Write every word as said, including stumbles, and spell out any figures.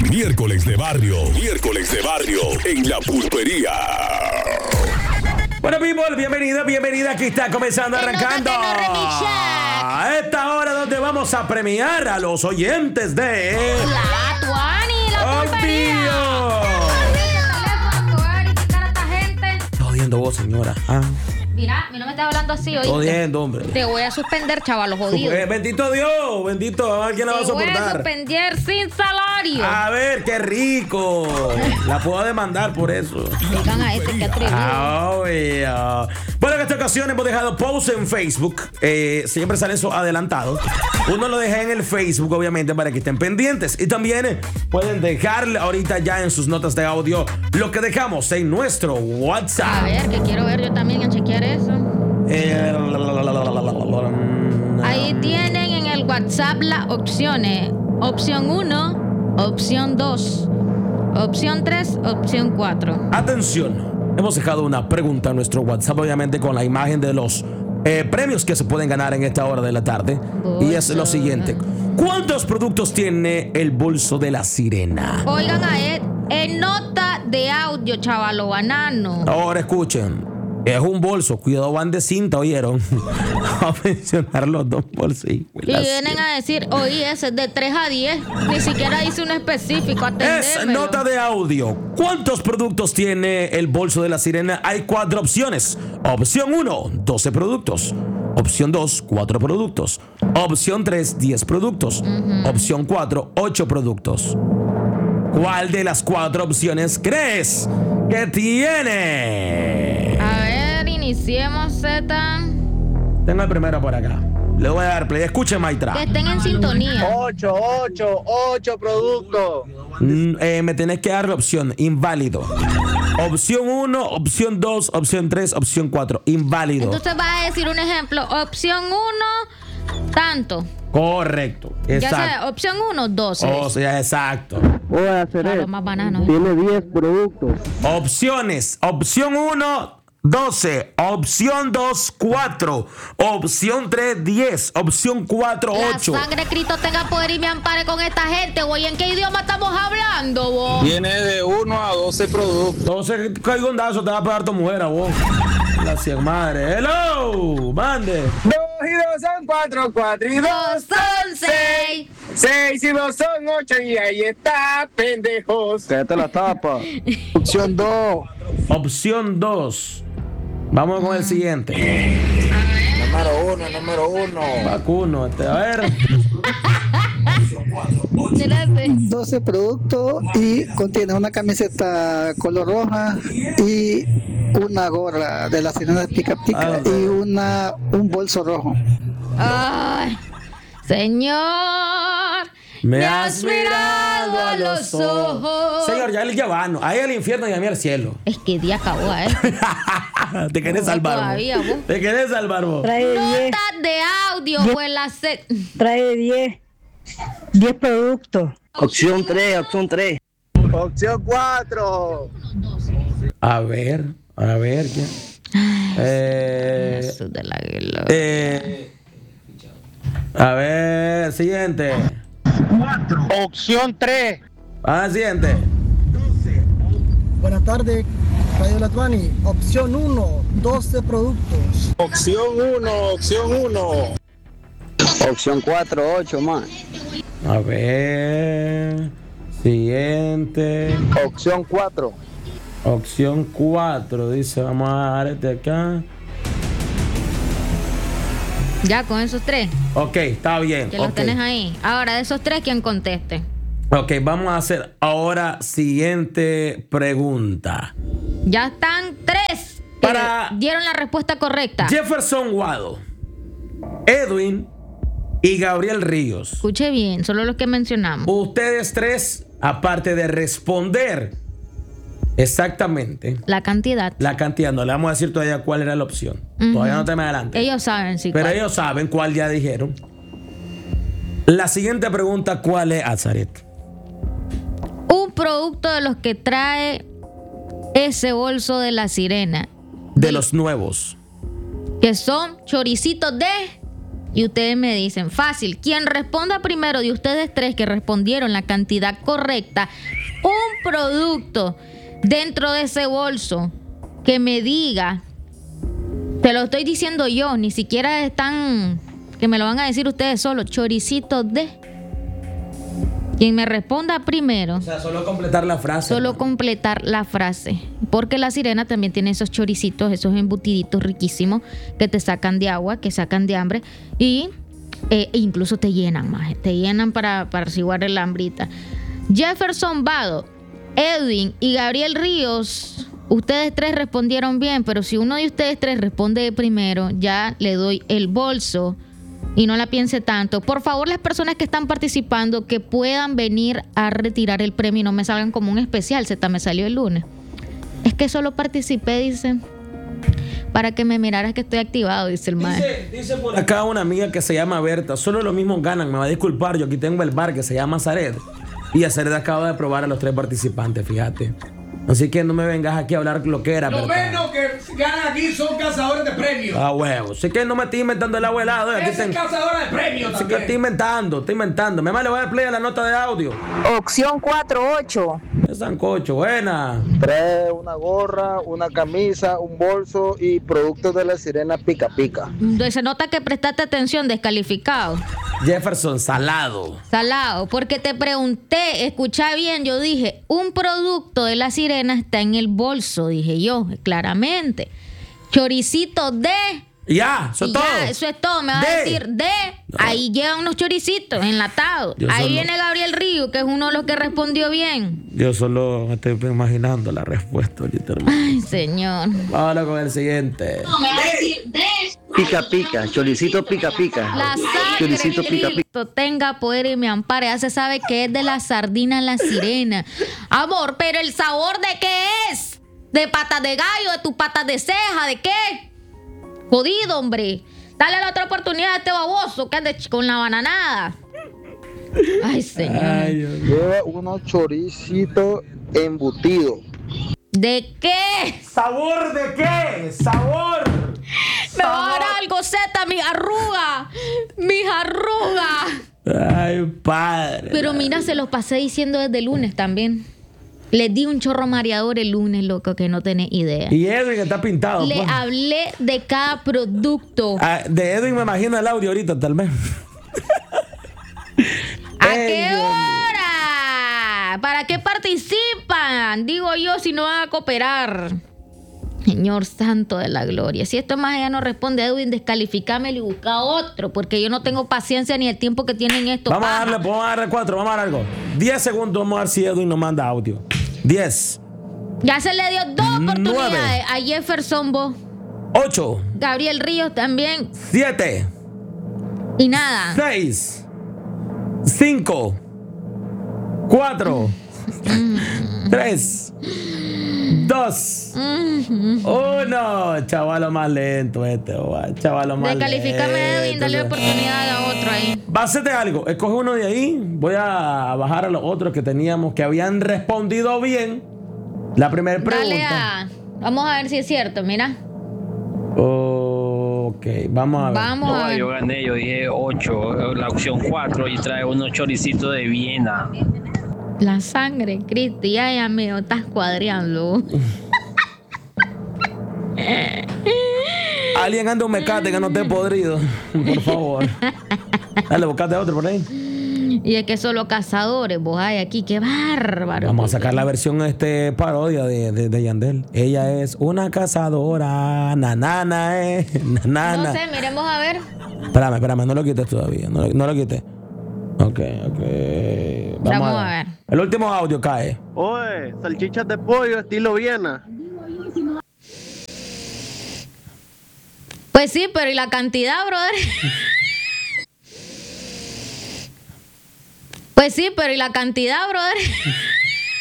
Miércoles de barrio, miércoles de barrio en la pulpería. Bueno, people, bienvenida, bienvenida. Aquí está comenzando, arrancando. A esta hora donde vamos a premiar a los oyentes de La Tuani, la pulpería. Está odiando vos, señora. Ah. Mira, a mí no me estás hablando así, oíste. Odiando, hombre. Te voy a suspender, chaval, jodido. Eh, bendito Dios, bendito. ¿A quién la va a Te voy a soportar? suspender sin salario. A ver, qué rico. La puedo demandar por eso. Digan a este que atrevido. Ah, obvio. Bueno, en esta ocasión hemos dejado post en Facebook. Eh, siempre sale eso adelantado. Uno lo deja en el Facebook, obviamente, para que estén pendientes. Y también pueden dejarle ahorita ya en sus notas de audio lo que dejamos en nuestro WhatsApp. A ver, que quiero ver yo también a chequear eso. Eh, Ahí tienen en el WhatsApp las opciones. Opción uno, opción dos, opción tres, opción cuatro. Atención, hemos dejado una pregunta en nuestro WhatsApp, obviamente con la imagen de los eh, premios que se pueden ganar en esta hora de la tarde. Y es lo siguiente: ¿cuántos productos tiene el bolso de la sirena? Oigan a él, en nota de audio, chavalo banano. Ahora escuchen. Es un bolso, cuidado, van de cinta, ¿oyeron? A mencionar los dos bolsos. Y vienen a decir, oye, ese es de tres a diez. Ni siquiera dice un específico, Es atendémelo. nota de audio. ¿Cuántos productos tiene el bolso de la sirena? Hay cuatro opciones. Opción uno, doce productos. Opción dos, cuatro productos. Opción tres, diez productos. Uh-huh. Opción cuatro, ocho productos. ¿Cuál de las cuatro opciones crees que tiene? A ver, iniciemos, Z. Tengo el primero por acá. Le voy a dar play. Escuchen, Maitra. Que estén en sintonía. Ocho, ocho, ocho productos. Mm, eh, me tenés que dar la opción. Inválido. Opción uno, opción dos, opción tres, opción cuatro. Inválido. Entonces vas a decir un ejemplo. Opción uno, tanto. Correcto. Exacto. Ya sea, opción uno, doce. O sea, exacto. Voy a hacer Claro, esto. más bananos. Tiene diez productos. Opciones. Opción uno, doce. Opción dos, cuatro. Opción tres, diez. Opción cuatro, ocho. La sangre de Cristo tenga poder y me ampare con esta gente, güey. ¿En qué idioma estamos hablando, vos? Tiene de uno a doce productos. Entonces, caigo un dazo, te va a pegar tu mujer a vos. La cien madre. Hello, mande. Dos y dos son cuatro, cuatro y dos Dos son seis. Seis y dos son ocho y ahí está, pendejos. Cállate la tapa. Opción dos. Opción dos. Vamos con el siguiente. Número uno, número uno. Vacuno, este, a ver. doce productos y contiene una camiseta color roja y una gorra de la sirena de Pica Pica Ah, y una un bolso rojo. Ay, Señor, Me me has has mirado a los ojos. Señor, ya él ya va, ¿no? Ahí al infierno y a mí al cielo. Es que día acabó, ¿eh? Te querés No, salvar, todavía, vos. vos. Te querés salvar, vos. Trae diez, Notas de audio, pues la se... trae diez, diez productos. Opción tres, opción tres. Opción cuatro. A ver, a ver. ¿qué? Eh, Jesús de la gloria. eh, a ver, siguiente. Opción tres. Ah, siguiente. Buenas tardes, Radio La Tuani. Opción uno, doce productos. Opción uno, opción uno. Opción cuatro, ocho más. A ver. Siguiente. Opción cuatro. Opción cuatro. Dice, vamos a dar este acá. Ya, con esos tres, Ok, está bien. que los ok. tenés ahí. Ahora, de esos tres, ¿quién conteste? Ok, vamos a hacer ahora siguiente pregunta. Ya están tres que Para- dieron la respuesta correcta. Jefferson Guado, Edwin y Gabriel Ríos. Escuche bien, solo los que mencionamos. Ustedes tres, aparte de responder exactamente La cantidad. la cantidad, no le vamos a decir todavía cuál era la opción. Ujú. Todavía no te me adelante. Ellos saben, sí. Pero cuál. ellos saben cuál ya dijeron. La siguiente pregunta, ¿cuál es, Azaret? Un producto de los que trae ese bolso de la sirena. De los nuevos. Que son choricitos de Y ustedes me dicen, fácil, quien responda primero de ustedes tres que respondieron la cantidad correcta, un producto dentro de ese bolso que me diga, te lo estoy diciendo yo, ni siquiera están, que me lo van a decir ustedes solo, choricito de... Quien me responda primero. O sea, solo completar la frase. Solo ¿no? completar la frase. Porque la sirena también tiene esos choricitos, esos embutiditos riquísimos que te sacan de agua, que sacan de hambre. Y eh, incluso te llenan más. Te llenan para, para arciguar el hambrita. Jefferson Vado, Edwin y Gabriel Ríos. Ustedes tres respondieron bien, pero si uno de ustedes tres responde primero, ya le doy el bolso. Y no la piense tanto. Por favor, las personas que están participando, que puedan venir a retirar el premio y no me salgan como un especial. Z me salió el lunes. Es que solo participé, dicen, para que me miraras que estoy activado, dice el maestro. Dice, dice por acá una amiga que se llama Berta. Solo los mismos ganan. Me va a disculpar. Yo aquí tengo el bar que se llama Zaret. Y a Zaret acaba de probar a los tres participantes, fíjate. Así que no me vengas aquí a hablar lo que era. Lo menos que ganan aquí son cazadores de premios. Ah, huevo. Así que no me estoy inventando el agua helado. Aquí Ese es ten... cazadora de premios Así que también. estoy inventando, estoy inventando. Me le voy a dar play a la nota de audio. Opción cuatro ocho. Es sancocho, buena. Trae una gorra, una camisa, un bolso y productos de la sirena pica pica. Se nota que prestaste atención, descalificado. Jefferson, salado. Salado, porque te pregunté, escucha bien, yo dije, un producto de la sirena está en el bolso, dije yo, claramente. Choricito de... Ya, eso es y todo. ya, eso es todo, me va De. a decir de... Ahí llevan unos choricitos enlatados. Yo Ahí solo- viene Gabriel Río, que es uno de los que respondió bien. Yo solo me estoy imaginando la respuesta ahorita, hermano. Ay, señor. Ahora con el siguiente. Me va a decir de... Pica pica, choricito pica pica. La Choricito sangre pica de Cristo tenga poder y me ampare. Ya se sabe que es de la sardina la sirena. Amor, pero el sabor de qué es? ¿De patas de gallo? ¿De tus patas de ceja? ¿De qué? Jodido, hombre. Dale la otra oportunidad a este baboso que ande ch- con la bananada. Ay, señor. Ay, Dios mío. Lleva unos choricitos embutidos. ¿De qué? ¿Sabor de qué? ¿Sabor? Me va a dar algo, Z, mi arruga. Mis arrugas. Ay, padre. Pero mira, se los pasé diciendo desde el lunes también. Les di un chorro mareador el lunes, loco, que no tenés idea. Y Edwin está pintado. Le pues. hablé de cada producto. Ah, de Edwin me imagino el audio ahorita, tal vez. ¿A Ey, qué Dios mío. hora? ¿Para qué participan? Digo yo, si no van a cooperar. Señor santo de la gloria. Si esto más allá no responde, Edwin, descalificámelo y busca otro, porque yo no tengo paciencia ni el tiempo que tienen estos. Vamos a pajas. darle, vamos a darle cuatro, vamos a dar algo. Diez segundos, vamos a ver si Edwin nos manda audio. Diez, Ya se le dio dos oportunidades Nueve. a Jefferson Bo, ocho, Gabriel Ríos también. siete, Y nada. seis, cinco, cuatro, tres, dos, uno. Chavalo más lento este, guay. Chavalo más Descalificame a Edwin, lento. dale oportunidad a otro ahí. Va a hacerte algo. Escoge uno de ahí. Voy a bajar a los otros que teníamos que habían respondido bien la primera pregunta. Dale a. Vamos a ver si es cierto, mira. Ok, vamos a ver. Vamos a No, ver. yo gané, yo dije ocho, la opción cuatro y trae unos choricitos de Viena. La sangre, Cristi, ya, ya me estás cuadreando. Alguien anda un mecate que no esté podrido. Por favor. Dale, buscate otro por ahí. Y es que solo cazadores, vos hay aquí, qué bárbaro. Vamos a sacar la versión este parodia de, de, de Yandel. Ella es una cazadora. Nanana, eh. Nanana. No sé, miremos a ver. Espérame, espérame, no lo quites todavía. No lo, no lo quites. Ok, ok. Vamos, Vamos a, a ver. ver. El último audio cae. Oye, salchichas de pollo estilo Viena. Pues sí, pero ¿y la cantidad, brother? Pues sí, pero ¿y la cantidad, brother?